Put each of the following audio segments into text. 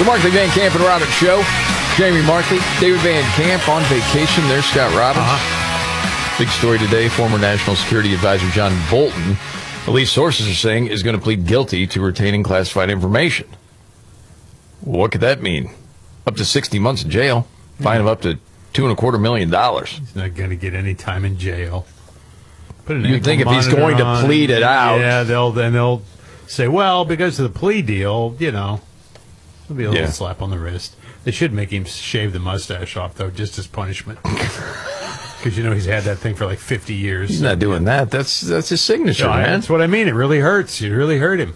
The Markley Van Camp and Robbins Show. Jamie Markley, David Van Camp on vacation. There's Scott Robbins. Big story today. Former National Security Advisor John Bolton, at least sources are saying, is going to plead guilty to retaining classified information. What could that mean? Up to 60 months in jail. Fine of up to $2.25 million. He's not going to get any time in jail. You'd think if he's going to plead it out. Yeah, they'll say, well, because of the plea deal, it'll be a little slap on the wrist. They should make him shave the mustache off, though, just as punishment. Because, he's had that thing for like 50 years. He's not doing that. That's his signature, man. That's what I mean. It really hurts. It really hurt him.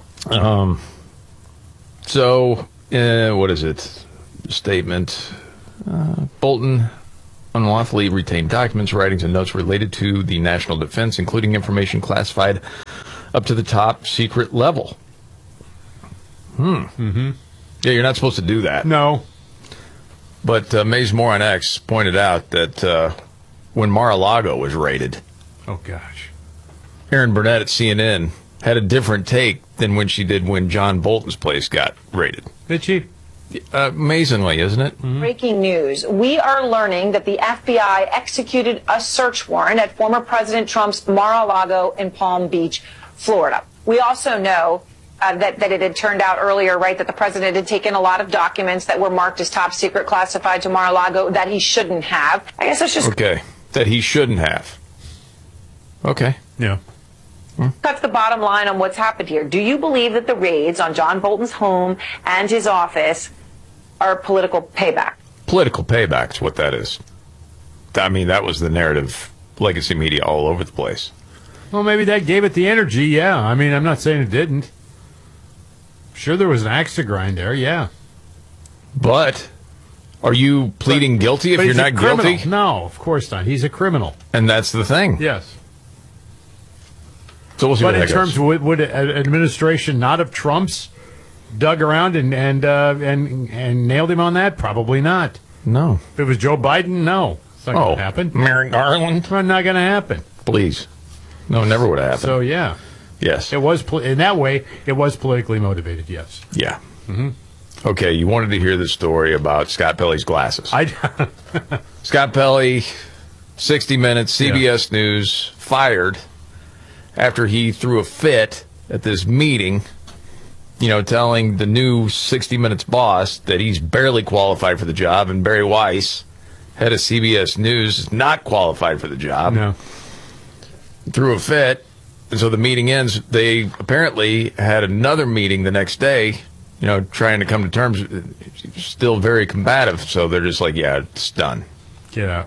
So, what is it? Statement. Bolton unlawfully retained documents, writings, and notes related to the national defense, including information classified up to the top secret level. Mm-hmm. Yeah, you're not supposed to do that. No. But Maze Moore on X pointed out that when Mar-a-Lago was raided, oh gosh, Erin Burnett at CNN had a different take than when she did when John Bolton's place got raided. Did she? Amazingly, isn't it? Mm-hmm. Breaking news. We are learning that the FBI executed a search warrant at former President Trump's Mar-a-Lago in Palm Beach, Florida. We also know that it had turned out earlier, right, that the president had taken a lot of documents that were marked as top secret classified to Mar-a-Lago that he shouldn't have. I guess it's just... Okay, that he shouldn't have. Okay. Yeah. That's the bottom line on what's happened here. Do you believe that the raids on John Bolton's home and his office are political payback? Political payback's what that is. I mean, that was the narrative, legacy media all over the place. Well, maybe that gave it the energy, yeah. I mean, I'm not saying it didn't. Sure, there was an axe to grind there, yeah. But are you pleading guilty if you're not guilty? No, of course not. He's a criminal. And that's the thing. Yes. So we'll see but what in terms of would an administration not of Trump's dug around and nailed him on that? Probably not. No. If it was Joe Biden, no. It's not going to happen. Merrick Garland? It's not going to happen. Please. No, never would have happened. So, yeah. Yes. It was in that way, it was politically motivated, yes. Yeah. Mm-hmm. Okay, you wanted to hear the story about Scott Pelley's glasses. Scott Pelley, 60 Minutes, CBS News, fired after he threw a fit at this meeting, telling the new 60 Minutes boss that he's barely qualified for the job, and Barry Weiss, head of CBS News, is not qualified for the job. No. Threw a fit. And so the meeting ends. They apparently had another meeting the next day, trying to come to terms. Still very combative. So they're just like, yeah, it's done. Get out.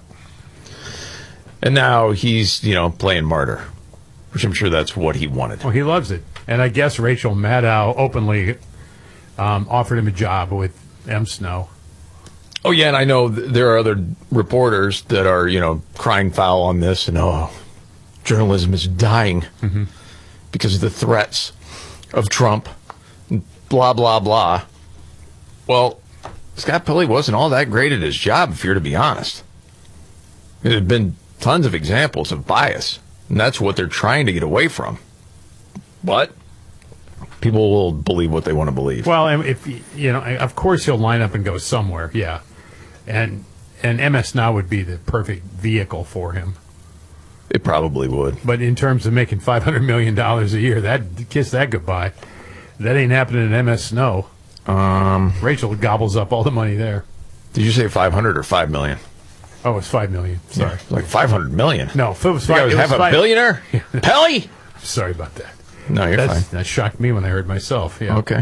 And now he's, playing martyr, which I'm sure that's what he wanted. Well, he loves it. And I guess Rachel Maddow openly offered him a job with M. Snow. Oh, yeah, and I know there are other reporters that are, crying foul on this and, journalism is dying because of the threats of Trump, blah, blah, blah. Well, Scott Pelley wasn't all that great at his job, if you're to be honest. There have been tons of examples of bias, and that's what they're trying to get away from. But people will believe what they want to believe. Well, and if of course he'll line up and go somewhere, yeah. And MS Now would be the perfect vehicle for him. It probably would. But in terms of making $500 million a year, kiss that goodbye. That ain't happening in MS Snow. Rachel gobbles up all the money there. Did you say 500 or 5 million? Oh, it's 5 million. Sorry. Yeah, like 500 million. No, if it was I was half a billionaire? Pelley? Sorry about that. No, you're fine. That shocked me when I heard myself. Yeah. Okay.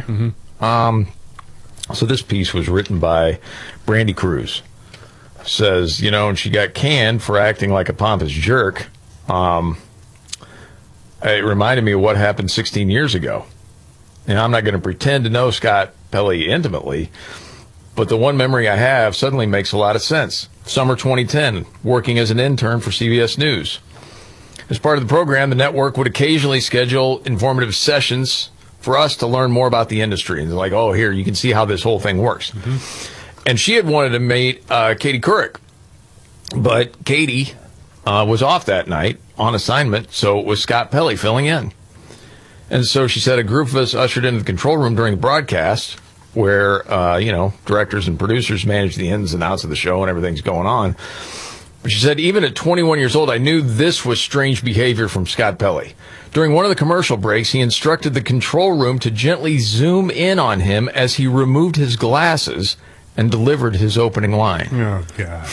So this piece was written by Brandy Cruz. Says, and she got canned for acting like a pompous jerk. It reminded me of what happened 16 years ago. And I'm not going to pretend to know Scott Pelley intimately, but the one memory I have suddenly makes a lot of sense. Summer 2010, working as an intern for CBS News. As part of the program, the network would occasionally schedule informative sessions for us to learn more about the industry. And they're like, oh, here, you can see how this whole thing works. And she had wanted to meet Katie Couric, but Katie was off that night on assignment, so it was Scott Pelley filling in. And so she said a group of us ushered into the control room during the broadcast. where, directors and producers manage the ins and outs of the show and everything's going on. But she said, even at 21 years old, I knew this was strange behavior from Scott Pelley. During one of the commercial breaks, he instructed the control room to gently zoom in on him as he removed his glasses and delivered his opening line. Oh, God.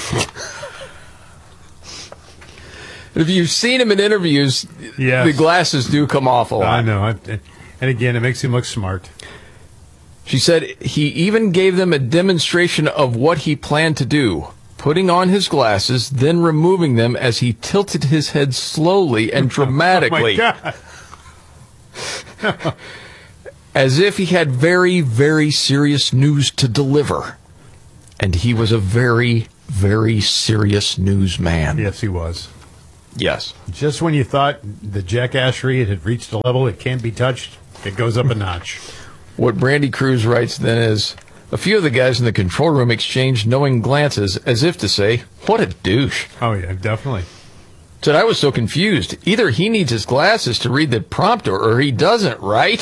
If you've seen him in interviews, yes, the glasses do come off a lot. I know. And again, it makes him look smart. She said he even gave them a demonstration of what he planned to do, putting on his glasses, then removing them as he tilted his head slowly and dramatically. Oh, my God. As if he had very, very serious news to deliver. And he was a very, very serious newsman. Yes, he was. Yes. Just when you thought the jackassery had reached a level it can't be touched, it goes up a notch. What Brandy Cruz writes then is, a few of the guys in the control room exchanged knowing glances as if to say, what a douche. Oh, yeah, definitely. Said, I was so confused. Either he needs his glasses to read the prompter or he doesn't, right?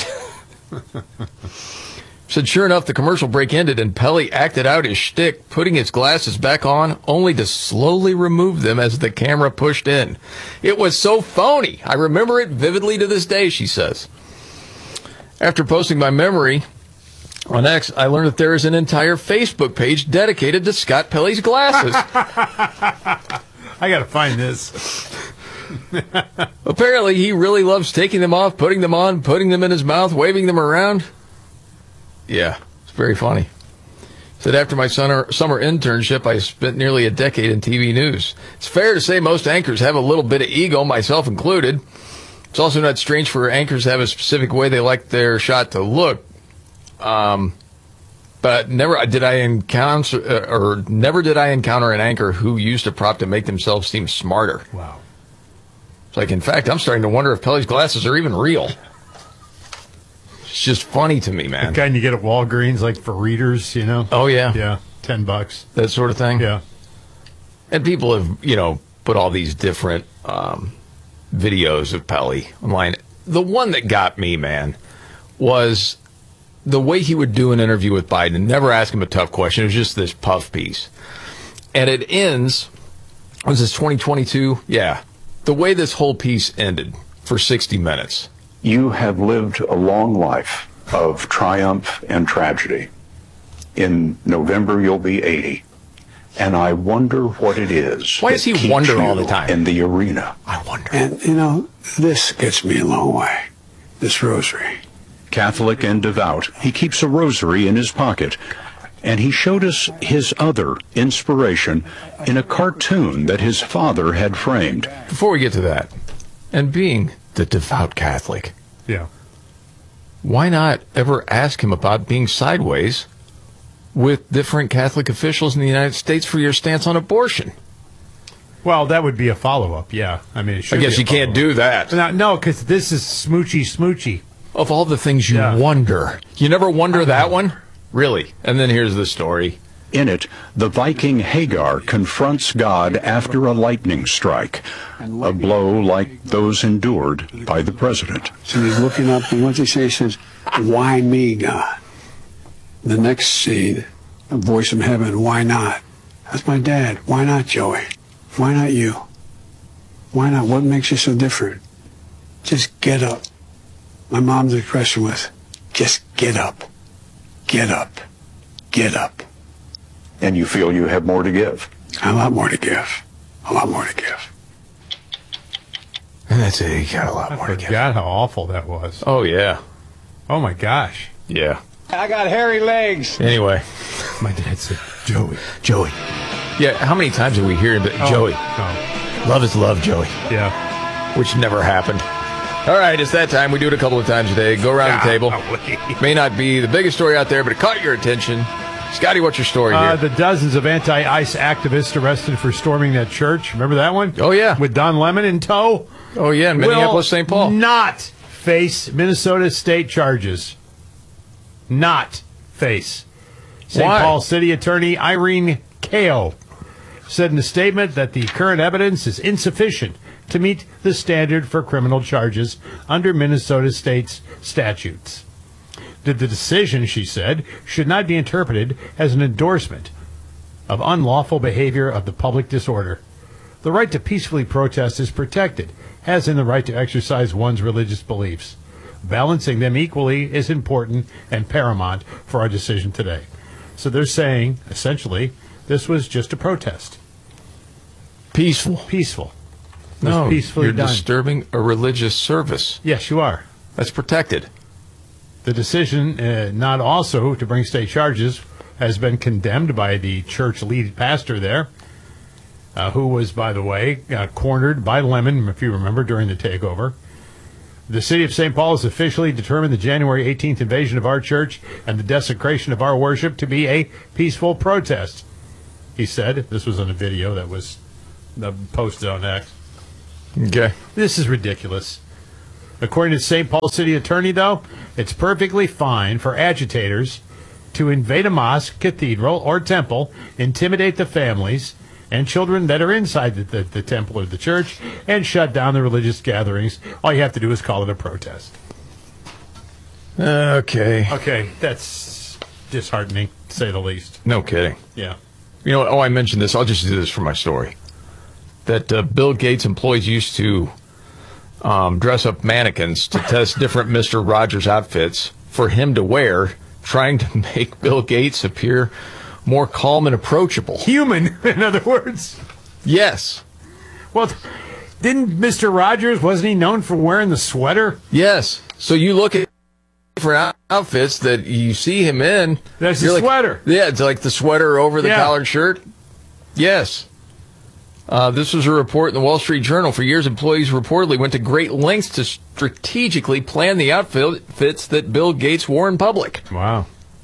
Said, sure enough, the commercial break ended and Pelley acted out his shtick, putting his glasses back on, only to slowly remove them as the camera pushed in. It was so phony. I remember it vividly to this day, she says. After posting my memory on X, I learned that there is an entire Facebook page dedicated to Scott Pelley's glasses. I got to find this. Apparently, he really loves taking them off, putting them on, putting them in his mouth, waving them around. Yeah, it's very funny. Said, after my summer internship, I spent nearly a decade in TV news. It's fair to say most anchors have a little bit of ego, myself included. It's also not strange for anchors to have a specific way they like their shot to look. But never did I encounter an anchor who used a prop to make themselves seem smarter. Wow. It's like, in fact, I'm starting to wonder if Pelley's glasses are even real. It's just funny to me, man. The kind you get at Walgreens, like for readers, you know? Oh, yeah. Yeah, $10. That sort of thing. Yeah. And people have, put all these different videos of Pelley online. The one that got me, man, was the way he would do an interview with Biden and never ask him a tough question. It was just this puff piece. And it ends, was this 2022? Yeah. The way this whole piece ended for 60 minutes. You have lived a long life of triumph and tragedy. In November, you'll be 80. And I wonder what it is. Why does he wonder all the time? In the arena. I wonder. And, this gets me a long way. This rosary. Catholic and devout, he keeps a rosary in his pocket. And he showed us his other inspiration in a cartoon that his father had framed. Before we get to that, and being the devout Catholic, Yeah. why not ever ask him about being sideways with different Catholic officials in the United States for your stance on abortion? Well, that would be a follow-up, yeah. I mean, it should I guess be a you can't do that. No, because this is smoochy. Of all the things you wonder, you never wonder that one? Really? And then here's the story. In it, the Viking Hagar confronts God after a lightning strike, a blow like those endured by the president. So he's looking up, and what's he say? He says, why me, God? The next scene, a voice from heaven, why not? That's my dad. Why not, Joey? Why not you? Why not? What makes you so different? Just get up. My mom's expression was, just get up. Get up. Get up. And you feel you have more to give. A lot more to give. A lot more to give. And that's it. You got a lot more I to give. forgot how awful that was. Oh, yeah. Oh, my gosh. Yeah. I got hairy legs. Anyway. My dad said, Joey. Yeah, how many times did we hear him? Joey. Oh, Love is love, Joey. yeah. Which never happened. All right, it's that time. We do it a couple of times a day. Go around the table. May not be the biggest story out there, but it caught your attention. Scotty, what's your story here? The dozens of anti-ICE activists arrested for storming that church. Remember that one? Oh, yeah. With Don Lemon in tow. Oh, yeah, in Minneapolis, St. Paul. Will not face Minnesota state charges. Not face. St. Why? Paul City Attorney Irene Kao said in a statement that the current evidence is insufficient to meet the standard for criminal charges under Minnesota state's statutes. The decision, she said, should not be interpreted as an endorsement of unlawful behavior of the public disorder. The right to peacefully protest is protected, as in the right to exercise one's religious beliefs. Balancing them equally is important and paramount for our decision today. So they're saying, essentially, this was just a protest. Peaceful. Peaceful. No, peacefully you're done. disturbing a religious service. Yes, you are. That's protected. The decision not also to bring state charges has been condemned by the church lead pastor there, who was, by the way, cornered by Lemon, if you remember, during the takeover. The city of St. Paul has officially determined the January 18th invasion of our church and the desecration of our worship to be a peaceful protest, he said. This was on a video that was posted on X. Okay. This is ridiculous. According to the St. Paul city attorney, though, it's perfectly fine for agitators to invade a mosque, cathedral, or temple, intimidate the families and children that are inside the temple or the church, and shut down the religious gatherings. All you have to do is call it a protest. Okay. Okay, that's disheartening, to say the least. No kidding. Yeah. You know, I mentioned this. I'll just do this for my story. That Bill Gates employees used to dress up mannequins to test different Mr. Rogers outfits for him to wear, trying to make Bill Gates appear more calm and approachable. Human, in other words. Yes. Well, didn't Mr. Rogers, wasn't he known for wearing the sweater? Yes. So you look at different outfits that you see him in. That's the sweater. Yeah, it's like the sweater over the collared shirt. Yes. This was a report in the Wall Street Journal. For years, employees reportedly went to great lengths to strategically plan the outfits that Bill Gates wore in public. Wow.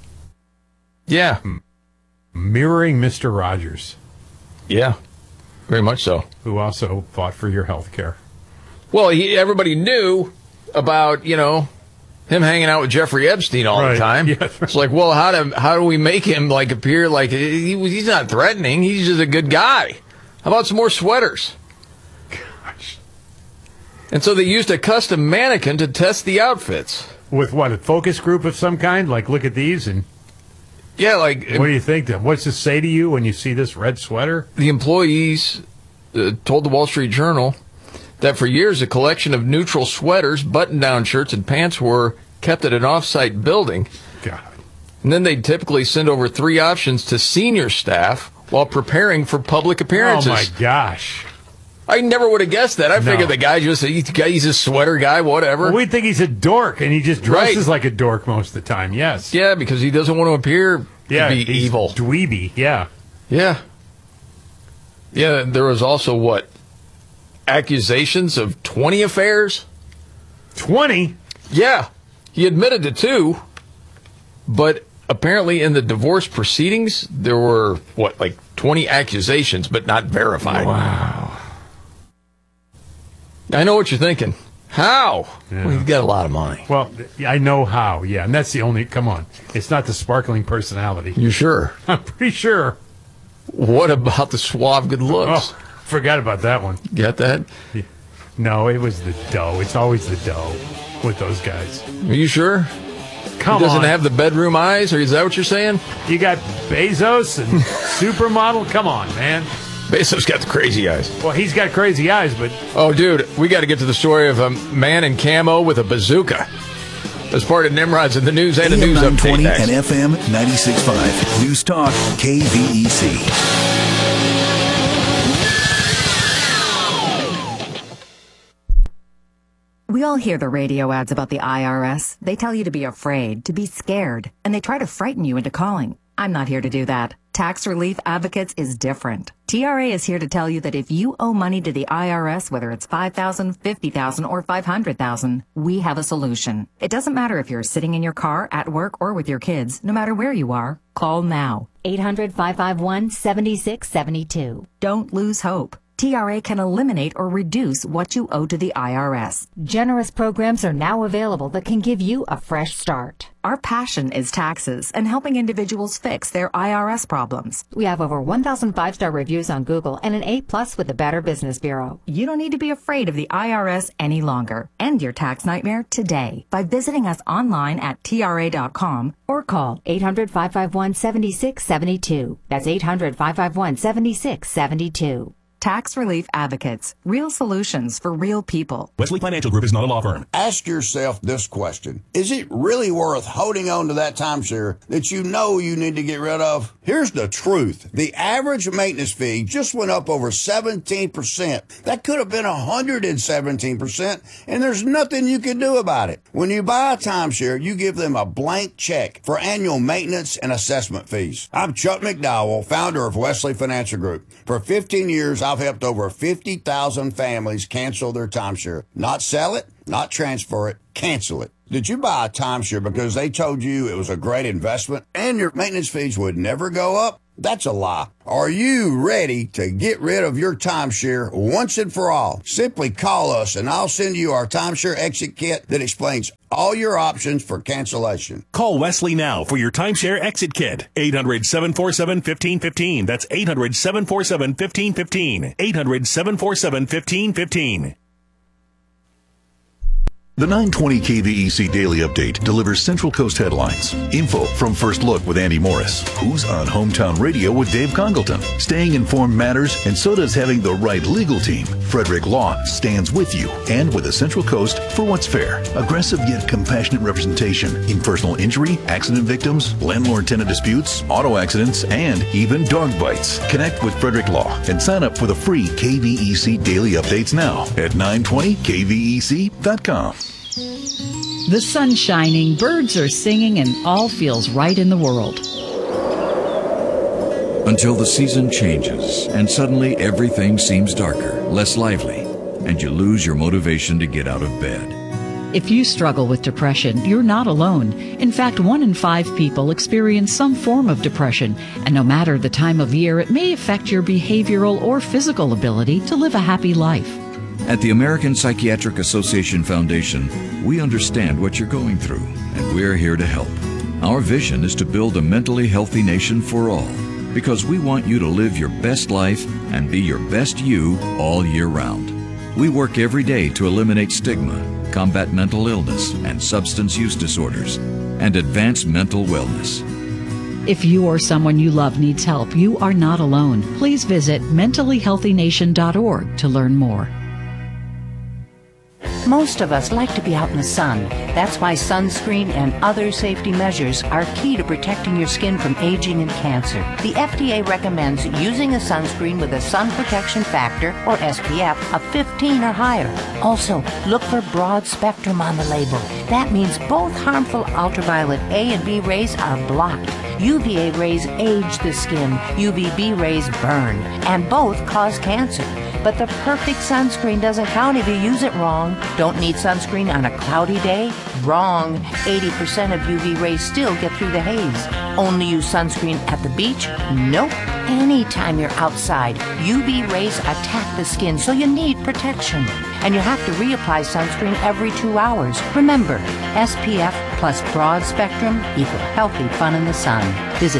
Yeah. Mirroring Mr. Rogers. Yeah, very much so. Who also fought for your health care. Well, everybody knew about, him hanging out with Jeffrey Epstein all the time. Yeah, right. It's like, well, how do we make him appear like he's not threatening? He's just a good guy. How about some more sweaters? Gosh. And so they used a custom mannequin to test the outfits. With what, a focus group of some kind? Like, look at these and... Yeah, what do you think then? What's this say to you when you see this red sweater? The employees told the Wall Street Journal that for years a collection of neutral sweaters, button-down shirts, and pants were kept at an off-site building. God. And then they'd typically send over 3 options to senior staff while preparing for public appearances. Oh, my gosh. I never would have guessed that. I figured the guy he's a sweater guy, whatever. Well, we think he's a dork, and he just dresses like a dork most of the time, yes. Yeah, because he doesn't want to appear to be he's evil. Dweeby, yeah. Yeah. Yeah, there was also, accusations of 20 affairs? 20? Yeah. He admitted to 2, but apparently in the divorce proceedings, there were, 20 accusations, but not verified. Wow. I know what you're thinking. How? Yeah. Well, he's got a lot of money. Well, I know how, yeah. And that's the only, come on. It's not the sparkling personality. You sure? I'm pretty sure. What about the suave good looks? Oh, forgot about that one. Got that? No, it was the dough. It's always the dough with those guys. Are you sure? Come he doesn't on. have the bedroom eyes, or is that what you're saying? You got Bezos and Supermodel? Come on, man. Bezos got the crazy eyes. Well, he's got crazy eyes, but... Oh, dude, we got to get to the story of a man in camo with a bazooka. As part of Nimrod's in the news and the news update next. and FM 96.5. News Talk KVEC. We all hear the radio ads about the IRS. They tell you to be afraid, to be scared, and they try to frighten you into calling. I'm not here to do that. Tax Relief Advocates is different. TRA is here to tell you that if you owe money to the IRS, whether it's $5,000, $50,000, or $500,000, we have a solution. It doesn't matter if you're sitting in your car, at work, or with your kids. No matter where you are, call now. 800-551-7672. Don't lose hope. TRA can eliminate or reduce what you owe to the IRS. Generous programs are now available that can give you a fresh start. Our passion is taxes and helping individuals fix their IRS problems. We have over 1,000 5-star reviews on Google and an A+ with the Better Business Bureau. You don't need to be afraid of the IRS any longer. End your tax nightmare today by visiting us online at TRA.com or call 800-551-7672. That's 800-551-7672. Tax Relief Advocates. Real solutions for real people. Wesley Financial Group is not a law firm. Ask yourself this question. Is it really worth holding on to that timeshare that you know you need to get rid of? Here's the truth. The average maintenance fee just went up over 17%. That could have been 117%, and there's nothing you can do about it. When you buy a timeshare, you give them a blank check for annual maintenance and assessment fees. I'm Chuck McDowell, founder of Wesley Financial Group. For 15 years, I've helped over 50,000 families cancel their timeshare. Not sell it, not transfer it, cancel it. Did you buy a timeshare because they told you it was a great investment and your maintenance fees would never go up? That's a lie. Are you ready to get rid of your timeshare once and for all? Simply call us and I'll send you our timeshare exit kit that explains all your options for cancellation. Call Wesley now for your timeshare exit kit. 800-747-1515. That's 800-747-1515. 800-747-1515. The 920 KVEC Daily Update delivers Central Coast headlines, info from First Look with Andy Morris, who's on Hometown Radio with Dave Congleton. Staying informed matters, and so does having the right legal team. Frederick Law stands with you and with the Central Coast for what's fair. Aggressive yet compassionate representation in personal injury, accident victims, landlord-tenant disputes, auto accidents, and even dog bites. Connect with Frederick Law and sign up for the free KVEC Daily Updates now at 920kvec.com. The sun's shining, birds are singing, and all feels right in the world. Until the season changes, and suddenly everything seems darker, less lively, and you lose your motivation to get out of bed. If you struggle with depression, you're not alone. In fact, 1 in 5 people experience some form of depression, and no matter the time of year, it may affect your behavioral or physical ability to live a happy life. At the American Psychiatric Association Foundation, we understand what you're going through, and we're here to help. Our vision is to build a mentally healthy nation for all, because we want you to live your best life and be your best you all year round. We work every day to eliminate stigma, combat mental illness and substance use disorders, and advance mental wellness. If you or someone you love needs help, you are not alone. Please visit mentallyhealthynation.org to learn more. Most of us like to be out in the sun. That's why sunscreen and other safety measures are key to protecting your skin from aging and cancer. The FDA recommends using a sunscreen with a sun protection factor, or SPF, of 15 or higher. Also, look for broad spectrum on the label. That means both harmful ultraviolet A and B rays are blocked. UVA rays age the skin, UVB rays burn, and both cause cancer. But the perfect sunscreen doesn't count if you use it wrong. Don't need sunscreen on a cloudy day? Wrong. 80% of UV rays still get through the haze. Only use sunscreen at the beach? Nope. Anytime you're outside, UV rays attack the skin, so you need protection. And you have to reapply sunscreen every 2 hours. Remember, SPF plus broad spectrum equal healthy fun in the sun. Visit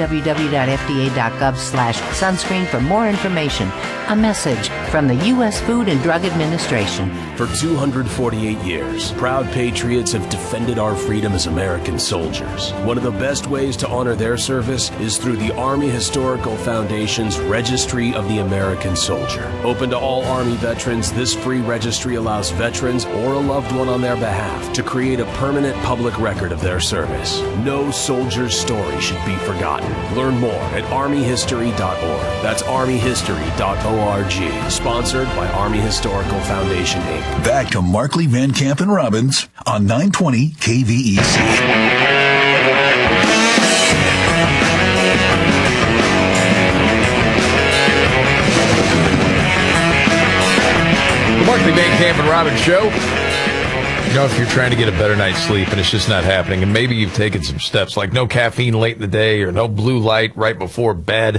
www.fda.gov/sunscreen for more information. A message from the U.S. Food and Drug Administration. For 248 years, proud patriots have defended our freedom as American soldiers. One of the best ways to honor their service is through the Army Historical Foundation's Registry of the American Soldier. Open to all Army veterans, this free registry allows veterans or a loved one on their behalf to create a permanent public record of their service. No soldier's story should be forgotten. Learn more at armyhistory.org. That's armyhistory.org. Sponsored by Army Historical Foundation, Inc. Back to Markley, Van Camp, and Robbins on 920 KVEC. The Markley, Van Camp, and Robbins Show. You know, if you're trying to get a better night's sleep and it's just not happening, and maybe you've taken some steps like no caffeine late in the day or no blue light right before bed,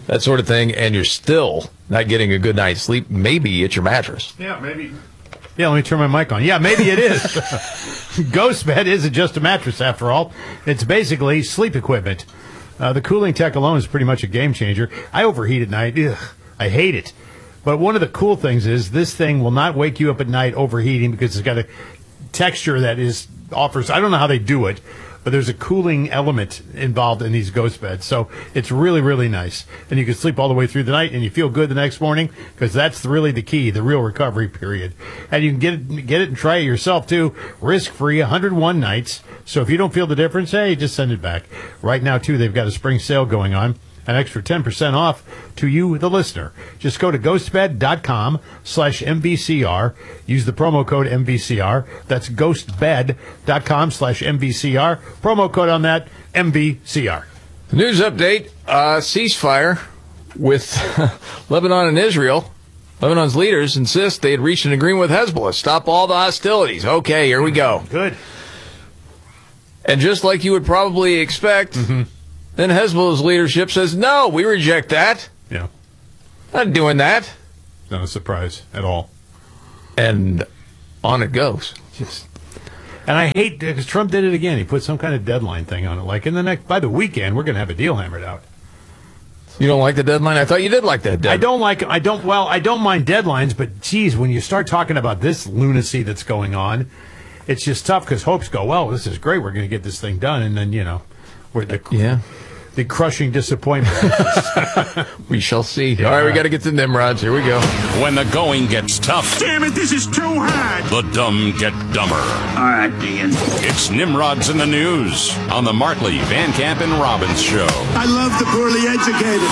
that sort of thing, and you're still not getting a good night's sleep, maybe it's your mattress. Yeah, maybe. Yeah, let me turn my mic on. Yeah, maybe it is. Ghost Bed isn't just a mattress, after all. It's basically sleep equipment. The cooling tech alone is pretty much a game changer. I overheat at night. Ugh, I hate it. But one of the cool things is this thing will not wake you up at night overheating because it's got a texture that offers, I don't know how they do it, but there's a cooling element involved in these Ghost Beds. So it's really, really nice. And you can sleep all the way through the night, and you feel good the next morning, because that's really the key, the real recovery period. And you can get it and try it yourself, too. Risk-free, 101 nights. So if you don't feel the difference, hey, just send it back. Right now, too, they've got a spring sale going on. An extra 10% off to you, the listener. Just go to ghostbed.com/MVCR. Use the promo code MVCR. That's ghostbed.com/MVCR. Promo code on that, MVCR. News update, ceasefire with Lebanon and Israel. Lebanon's leaders insist they had reached an agreement with Hezbollah. Stop all the hostilities. Okay, here we go. Good. And just like you would probably expect... Then Hezbollah's leadership says, no, we reject that. Yeah. Not doing that. Not a surprise at all. And on it goes. And I hate, because Trump did it again. He put some kind of deadline thing on it. Like, by the weekend, we're going to have a deal hammered out. You don't like the deadline? I thought you did like that deadline. I don't mind deadlines, but geez, when you start talking about this lunacy that's going on, it's just tough because hopes go, well, this is great. We're going to get this thing done. And then, the crushing disappointment. We shall see. Yeah. All right, we got to get to Nimrods. Here we go. When the going gets tough. Damn it, this is too hard. The dumb get dumber. All right, Dean. It's Nimrods in the News on the Markley, Van Camp, and Robbins Show. I love the poorly educated.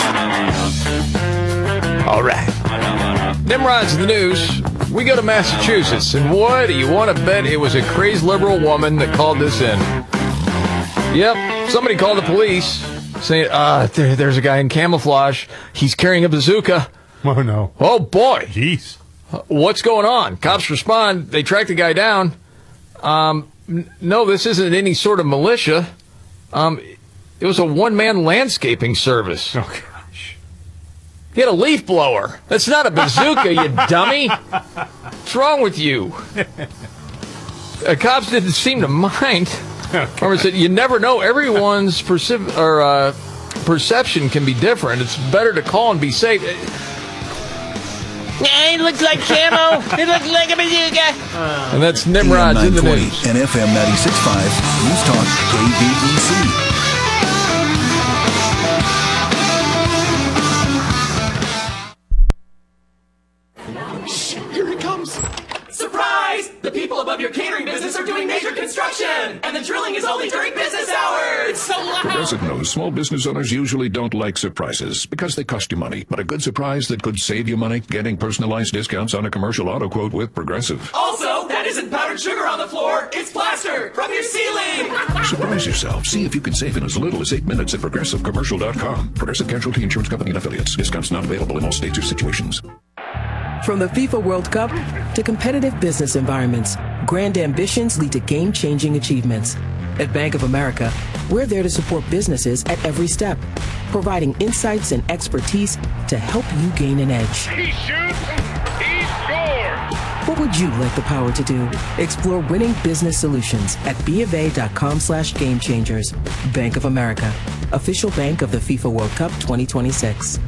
All right. Nimrods in the News. We go to Massachusetts, and what do you want to bet it was a crazed liberal woman that called this in? Yep, somebody called the police saying, there's a guy in camouflage. He's carrying a bazooka. Oh, no. Oh, boy. Jeez. What's going on? Cops respond. They track the guy down. No, this isn't any sort of militia. It was a one-man landscaping service. Oh, gosh. He had a leaf blower. That's not a bazooka, you dummy. What's wrong with you? Cops didn't seem to mind. Or said, you never know. Everyone's perception can be different. It's better to call and be safe. It looks like camo. It looks like a bazooka. And that's Nimrods in the News. And FM 96.5 News Talk KVEC. Surprise! The people above your catering business are doing major construction, and the drilling is only during business hours. It's so loud. Progressive knows small business owners usually don't like surprises because they cost you money. But a good surprise that could save you money, getting personalized discounts on a commercial auto quote with Progressive. Also, that isn't powdered sugar on the floor. It's plaster from your ceiling. Surprise yourself. See if you can save in as little as 8 minutes at ProgressiveCommercial.com. Progressive Casualty Insurance Company and Affiliates. Discounts not available in all states or situations. From the FIFA World Cup to competitive business environments, grand ambitions lead to game-changing achievements. At Bank of America, we're there to support businesses at every step, providing insights and expertise to help you gain an edge. He shoots, he scores. What would you like the power to do? Explore winning business solutions at BofA.com/gamechangers. Bank of America, official bank of the FIFA World Cup 2026.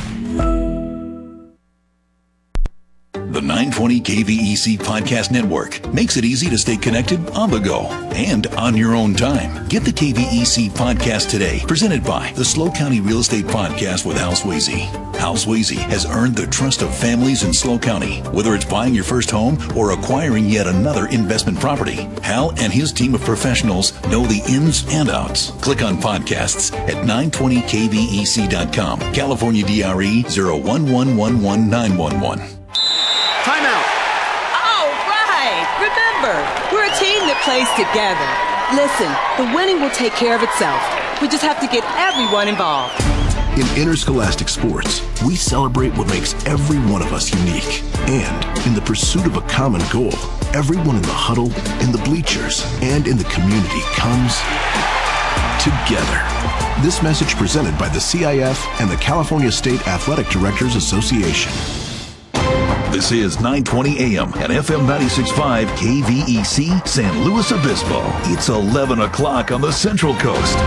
The 920 KVEC Podcast Network makes it easy to stay connected on the go and on your own time. Get the KVEC Podcast today, presented by the SLO County Real Estate Podcast with Hal Swayze. Hal Swayze has earned the trust of families in SLO County. Whether it's buying your first home or acquiring yet another investment property, Hal and his team of professionals know the ins and outs. Click on podcasts at 920kvec.com. California DRE 011119111. Timeout. All right. Remember, we're a team that plays together. Listen, the winning will take care of itself. We just have to get everyone involved. In interscholastic sports, we celebrate what makes every one of us unique. And in the pursuit of a common goal, everyone in the huddle, in the bleachers, and in the community comes together. This message presented by the CIF and the California State Athletic Directors Association. This is 920 AM and FM 96.5 KVEC San Luis Obispo. It's 11 o'clock on the Central Coast.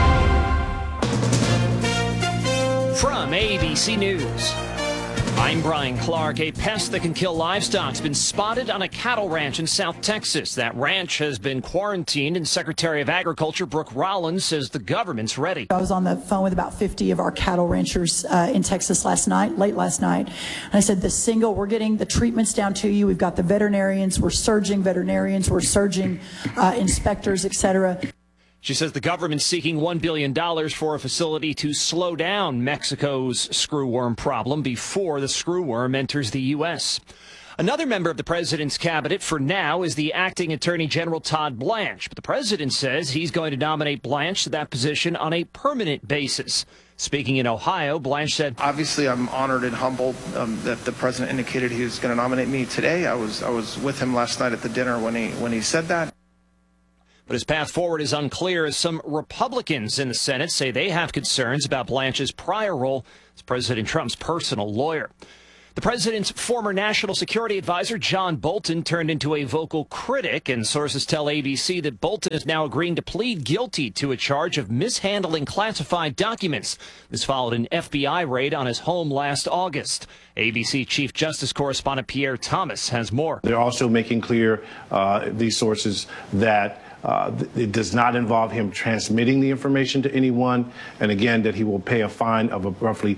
From ABC News, I'm Brian Clark. A pest that can kill livestock has been spotted on a cattle ranch in South Texas. That ranch has been quarantined, and Secretary of Agriculture Brooke Rollins says the government's ready. I was on the phone with about 50 of our cattle ranchers in Texas late last night. And I said, we're getting the treatments down to you. We've got the veterinarians. We're surging veterinarians. We're surging inspectors, et cetera. She says the government's seeking $1 billion for a facility to slow down Mexico's screwworm problem before the screwworm enters the U.S. Another member of the president's cabinet for now is the acting Attorney General Todd Blanche. But the president says he's going to nominate Blanche to that position on a permanent basis. Speaking in Ohio, Blanche said, "Obviously, I'm honored and humbled that the president indicated he was going to nominate me today. I was with him last night at the dinner when he said that." But his path forward is unclear as some Republicans in the Senate say they have concerns about Blanche's prior role as President Trump's personal lawyer. The president's former national security advisor, John Bolton, turned into a vocal critic, and sources tell ABC that Bolton is now agreeing to plead guilty to a charge of mishandling classified documents. This followed an FBI raid on his home last August. ABC Chief Justice correspondent Pierre Thomas has more. They're also making clear, these sources, that it does not involve him transmitting the information to anyone, and again, that he will pay a fine of roughly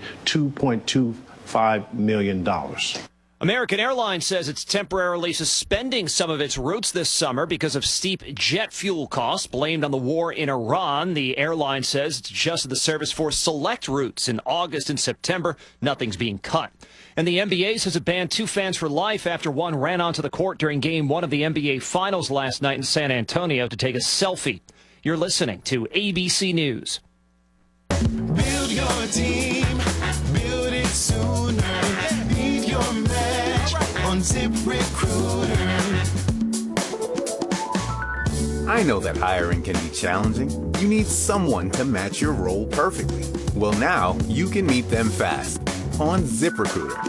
$2.25 million. American Airlines says it's temporarily suspending some of its routes this summer because of steep jet fuel costs blamed on the war in Iran. The airline says it's adjusted the service for select routes in August and September. Nothing's being cut. And the NBA says it banned 2 fans for life after one ran onto the court during Game 1 of the NBA Finals last night in San Antonio to take a selfie. You're listening to ABC News. Build your team, build it sooner. Leave your match on ZipRecruiter. I know that hiring can be challenging. You need someone to match your role perfectly. Well, now you can meet them fast on ZipRecruiter.